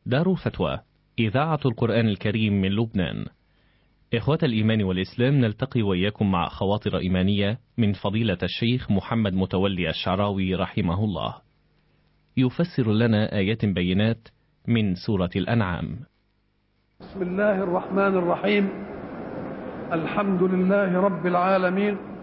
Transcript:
دار الفتوى إذاعة القرآن الكريم من لبنان. إخوة الإيمان والإسلام، نلتقي وإياكم مع خواطر إيمانية من فضيلة الشيخ محمد متولي الشعراوي رحمه الله، يفسر لنا آيات بينات من سورة الأنعام. بسم الله الرحمن الرحيم. الحمد لله رب العالمين،